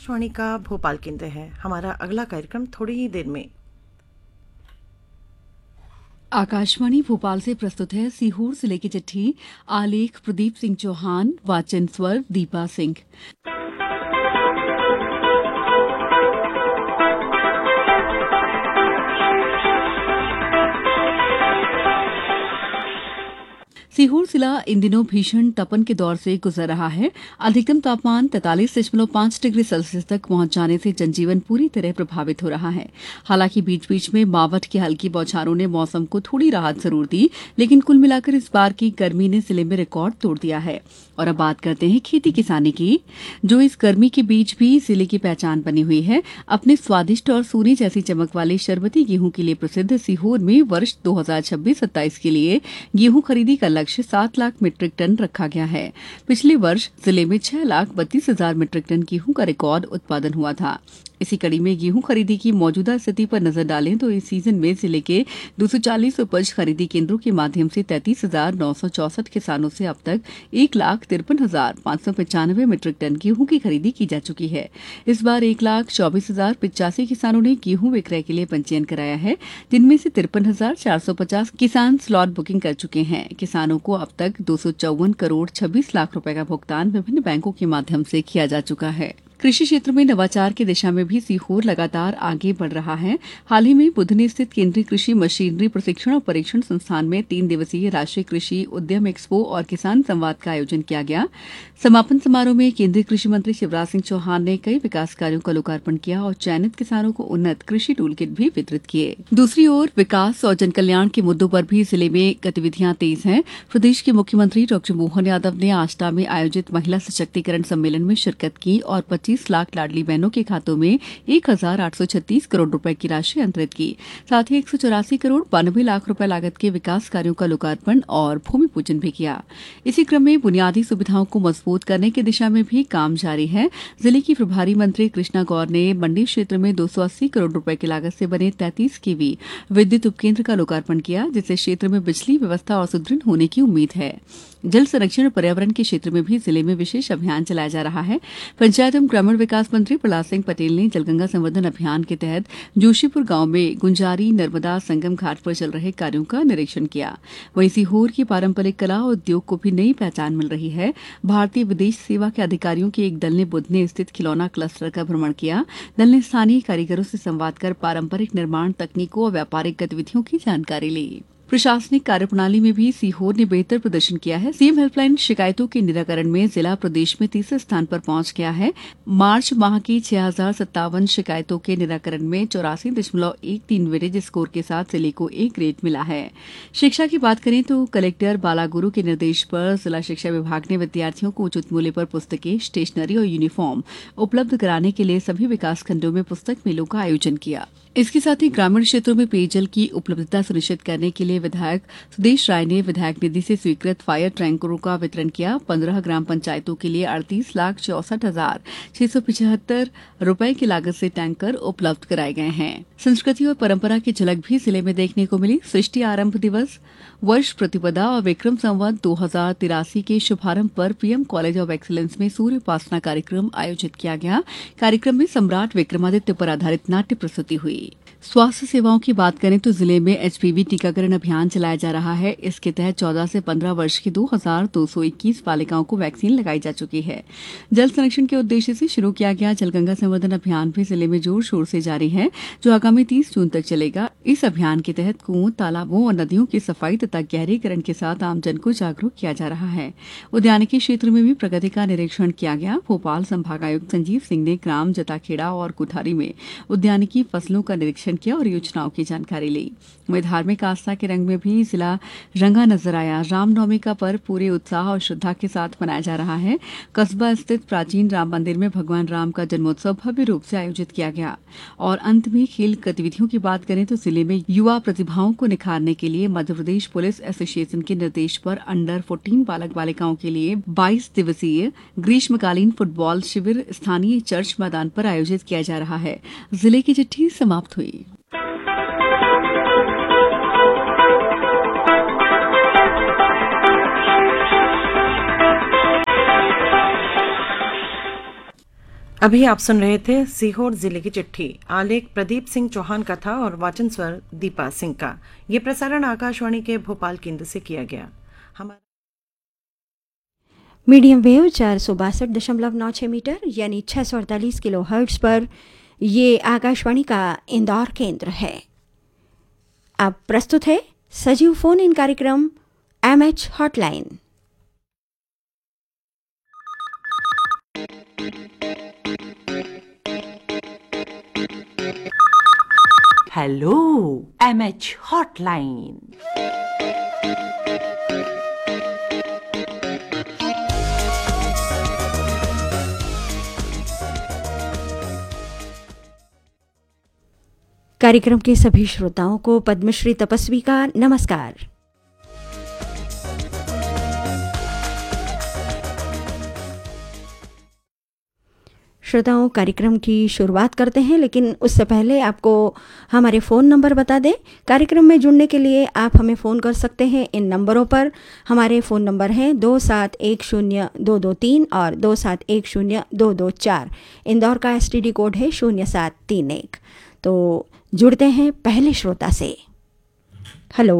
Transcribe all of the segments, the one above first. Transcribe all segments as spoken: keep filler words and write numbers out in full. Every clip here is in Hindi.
आकाशवाणी का भोपाल केंद्र है। हमारा अगला कार्यक्रम थोड़ी ही देर में। आकाशवाणी भोपाल से प्रस्तुत है सीहोर जिले की चिट्ठी। आलेख प्रदीप सिंह चौहान, वाचन स्वर दीपा सिंह। सीहोर जिला इन दिनों भीषण तपन के दौर से गुजर रहा है। अधिकतम तापमान तैंतालीस दशमलव पांच डिग्री सेल्सियस तक पहुंच जाने से जनजीवन पूरी तरह प्रभावित हो रहा है। हालांकि बीच बीच में मावठ की हल्की बौछारों ने मौसम को थोड़ी राहत जरूर दी, लेकिन कुल मिलाकर इस बार की गर्मी ने जिले में रिकॉर्ड तोड़ दिया है। और अब बात करते हैं खेती किसानी की, जो इस गर्मी के बीच भी जिले की पहचान बनी हुई है। अपने स्वादिष्ट और सोने जैसी चमक वाले शरबती गेहूं के लिए प्रसिद्ध सीहोर में वर्ष दो हजार छब्बीस सत्ताईस के लिए गेहूं खरीदी का लक्ष्य सात लाख मीट्रिक टन रखा गया है। पिछले वर्ष जिले में छह लाख बत्तीस हजार मीट्रिक टन गेहूं का रिकॉर्ड उत्पादन हुआ था। इसी कड़ी में गेहूं खरीदी की मौजूदा स्थिति पर नजर डालें तो इस सीजन में जिले के दो सौ चालीस उपज खरीदी केंद्रों के माध्यम से तैंतीस हजार नौ सौ चौसठ किसानों से अब तक एक लाख तिरपन हजार पांच सौ पचानवे मीट्रिक टन गेहूं की खरीदी की जा चुकी है। इस बार एक लाख चौबीस हजार पिचासी किसानों ने गेहूं विक्रय के लिए पंजीयन कराया है, जिनमें से तिरपन हजार चार सौ पचास किसान स्लॉट बुकिंग कर चुके हैं। किसानों को अब तक दो सौ चौवन करोड़ छब्बीस लाख रुपए का भुगतान विभिन्न बैंकों के माध्यम से किया जा चुका है। कृषि क्षेत्र में नवाचार की दिशा में भी सीहोर लगातार आगे बढ़ रहा है। हाल ही में बुधनी स्थित केंद्रीय कृषि मशीनरी प्रशिक्षण और परीक्षण संस्थान में तीन दिवसीय राष्ट्रीय कृषि उद्यम एक्सपो और किसान संवाद का आयोजन किया गया। समापन समारोह में केंद्रीय कृषि मंत्री शिवराज सिंह चौहान ने कई विकास कार्यों का लोकार्पण किया और चयनित किसानों को उन्नत कृषि टूल किट भी वितरित किए। दूसरी ओर विकास और जनकल्याण के मुद्दों पर भी जिले में गतिविधियां तेज हैं। प्रदेश के मुख्यमंत्री डॉक्टर मोहन यादव ने आष्टा में आयोजित महिला सशक्तिकरण सम्मेलन में शिरकत की और पच्चीस लाख लाडली बहनों के खातों में एक हजार आठ सौ छत्तीस करोड़ रुपए की राशि अंतरित की। साथ ही एक सौ चौरासी करोड़ बानवे लाख रुपए लागत के विकास कार्यों का लोकार्पण और भूमि पूजन भी किया। इसी क्रम में बुनियादी सुविधाओं को मजबूत करने की दिशा में भी काम जारी है। जिले की प्रभारी मंत्री कृष्णा गौर ने मंडी क्षेत्र में दो सौ अस्सी करोड़ रुपए की लागत से बने तैंतीस केवी विद्युत उपकेंद्र का लोकार्पण किया, जिससे क्षेत्र में बिजली व्यवस्था और सुदृढ़ होने की उम्मीद है। जल संरक्षण और पर्यावरण के क्षेत्र में भी जिले में विशेष अभियान चलाया जा रहा है। पंचायत एवं ग्रामीण विकास मंत्री प्रहलाद सिंह पटेल ने जलगंगा संवर्धन अभियान के तहत जोशीपुर गांव में गुंजारी नर्मदा संगम घाट पर चल रहे कार्यों का निरीक्षण किया। वहीं सीहोर की पारंपरिक कला और उद्योग को भी नई पहचान मिल रही है। भारतीय विदेश सेवा के अधिकारियों के एक दल ने बुधनी स्थित खिलौना क्लस्टर का भ्रमण किया। दल ने स्थानीय कारीगरों से संवाद कर पारंपरिक निर्माण तकनीकों और व्यापारिक गतिविधियों की जानकारी ली। प्रशासनिक कार्यप्रणाली में भी सीहोर ने बेहतर प्रदर्शन किया है। सीएम हेल्पलाइन शिकायतों के निराकरण में जिला प्रदेश में तीसरे स्थान पर पहुंच गया है। मार्च माह की छह हजार सत्तावन शिकायतों के निराकरण में चौरासी दशमलव एक तीन वेटेज स्कोर के साथ जिले को एक ग्रेड मिला है। शिक्षा की बात करें तो कलेक्टर बालागुरु के निर्देश पर जिला शिक्षा विभाग ने विद्यार्थियों को उचित मूल्य पर पुस्तकें, स्टेशनरी और यूनिफॉर्म उपलब्ध कराने के लिए सभी विकासखंडों में पुस्तक मेलों का आयोजन किया। इसके साथ ही ग्रामीण क्षेत्रों में पेयजल की उपलब्धता सुनिश्चित करने के लिए विधायक सुदेश राय ने विधायक निधि से स्वीकृत फायर टैंकरों का वितरण किया। पंद्रह ग्राम पंचायतों के लिए अड़तीस लाख चौसठ हजार छह सौ पिछहत्तर रुपए की लागत से टैंकर उपलब्ध कराए गए हैं। संस्कृति और परंपरा की झलक भी जिले में देखने को मिली। सृष्टि आरंभ दिवस, वर्ष प्रतिपदा और विक्रम संवत दो हजार तिरासी के शुभारंभ पर पीएम कॉलेज ऑफ एक्सीलेंस में सूर्य उपासना कार्यक्रम आयोजित किया गया। कार्यक्रम में सम्राट विक्रमादित्य पर आधारित नाट्य प्रस्तुति हुई। स्वास्थ्य सेवाओं की बात करें तो जिले में एचपीवी टीकाकरण अभियान चलाया जा रहा है। इसके तहत चौदह से पंद्रह वर्ष की दो हजार दो सौ इक्कीस बालिकाओं को वैक्सीन लगाई जा चुकी है। जल संरक्षण के उद्देश्य से शुरू किया गया जलगंगा संवर्धन अभियान भी जिले में जोर शोर से जारी है, जो आगामी तीस जून तक चलेगा। इस अभियान के तहत कुओं, तालाबों और नदियों की सफाई तथा गहरीकरण के साथ आमजन को जागरूक किया जा रहा है। उद्यानिकी क्षेत्र में भी प्रगति का निरीक्षण किया गया। भोपाल संभागायुक्त संजीव सिंह ने ग्राम जताखेड़ा और कुठारी में उद्यानिकी फसलों का निरीक्षण किया और योजनाओं की जानकारी ली। वहीं धार्मिक आस्था के रंग में भी जिला रंगा नजर आया। रामनवमी का पर्व पूरे उत्साह और श्रद्धा के साथ मनाया जा रहा है। कस्बा स्थित प्राचीन राम मंदिर में भगवान राम का जन्मोत्सव भव्य रूप से आयोजित किया गया। और अंत में खेल गतिविधियों की बात करें तो जिले में युवा प्रतिभाओं को निखारने के लिए मध्य प्रदेश पुलिस एसोसिएशन के निर्देश पर अंडर चौदह बालक बालिकाओं के लिए बाईस दिवसीय ग्रीष्मकालीन फुटबॉल शिविर स्थानीय चर्च मैदान पर आयोजित किया जा रहा है। जिले की चिट्ठी समाप्त हुई। अभी आप सुन रहे थे सीहोर जिले की चिट्ठी। आलेख प्रदीप सिंह चौहान का था और वाचन स्वर दीपा सिंह का। ये प्रसारण आकाशवाणी के भोपाल केंद्र से किया गया। हमारा मीडियम वेव चार सौ बासठ दशमलव नौ छः मीटर यानी छः सौ अड़तालीस किलो हर्ट्स पर ये आकाशवाणी का इंदौर केंद्र है। अब प्रस्तुत है सजीव फोन इन कार्यक्रम M H hotline. Hello M H hotline. कार्यक्रम के सभी श्रोताओं को पद्मश्री तपस्वी का नमस्कार। श्रोताओं, कार्यक्रम की शुरुआत करते हैं, लेकिन उससे पहले आपको हमारे फ़ोन नंबर बता दें। कार्यक्रम में जुड़ने के लिए आप हमें फ़ोन कर सकते हैं इन नंबरों पर। हमारे फ़ोन नंबर हैं दो सात एक शून्य दो दो तीन और दो सात एक शून्य दो दो चार। इंदौर का एस टी डी कोड है शून्य सात तीन एक। तो जुड़ते हैं पहले श्रोता से। हेलो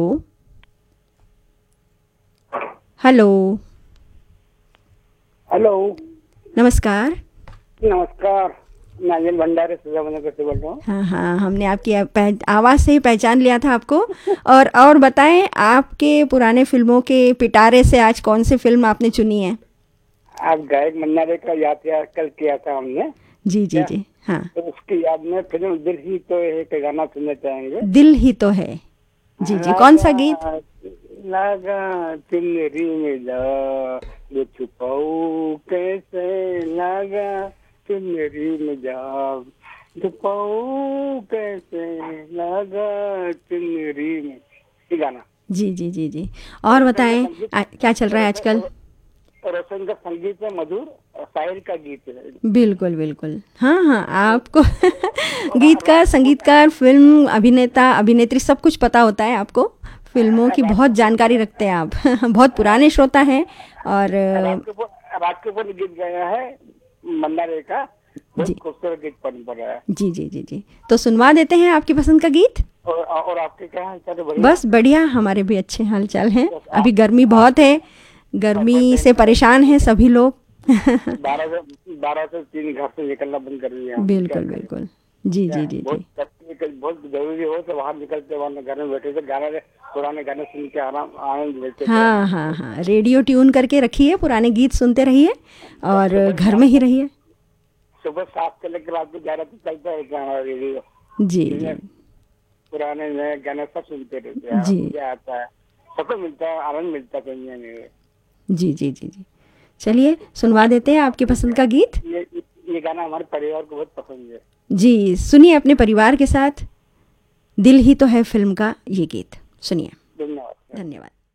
हेलो हेलो, नमस्कार। नमस्कार। मैं अनिल भंडारे सुजानगर से बोल रहा हूँ। हाँ हाँ, हमने आपकी पह- आवाज़ से ही पहचान लिया था आपको। और और बताएं, आपके पुराने फिल्मों के पिटारे से आज कौन सी फिल्म आपने चुनी है? आप गायक मन्ना रे का याद किया कल किया था हमने, जी जी जी, हाँ। तो उसकी याद में फिल्म दिल ही तो है का गाना सुनना चाहेंगे। दिल ही तो है, जी जी। कौन सा गीत? लगा तिनरी में जा ये छुपाऊ कैसे, लगा तिनरी में जा छुपाऊ कैसे, लगा तिनरी में, ये गाना। जी जी जी जी। और बताएं, आ, क्या चल रहा है आजकल? रोशन का संगीत है मधुर, शायर का गीत है। बिल्कुल बिल्कुल, हाँ हाँ। आपको गीतकार, संगीतकार, फिल्म अभिनेता, अभिनेत्री सब कुछ पता होता है आपको। फिल्मों की बहुत जानकारी रखते हैं आप। बहुत पुराने श्रोता हैं। और राज कपूर ने गीत गाया है मन्ना रे का, बहुत खूबसूरत गीत बन पड़ा है। जी जी जी जी। तो सुनवा देते हैं आपकी पसंद का गीत। और, और आपके क्या हाल चाल है? बस बढ़िया, हमारे भी अच्छे हाल चाल हैं। अभी गर्मी बहुत है, गर्मी से परेशान हैं सभी लोग। बारह से बारह से तीन घर से निकलना बंद कर दिया। बिल्कुल बिल्कुल, जी जी जी जी। बहुत जरूरी हो तो बाहर निकलते, वरना घर में बैठे थे गाने, पुराने गाने सुन के आराम आनंद लेते। हाँ हाँ हाँ, रेडियो ट्यून करके रखिए, पुराने गीत सुनते रहिए और घर में ही रहिए। सुबह सात से लेकर रात को ग्यारह तक चलता है रेडियो। जी जी, पुराने नए गाने सब सुनते रहते हैं। जी। मजा आता है, सबको मिलता है, आनंद मिलता है। जी जी जी जी। चलिए सुनवा देते हैं आपकी पसंद का गीत। ये ये गाना हमारे परिवार को बहुत पसंद है। जी, सुनिए अपने परिवार के साथ। दिल ही तो है फिल्म का ये गीत सुनिए। धन्यवाद। धन्यवाद।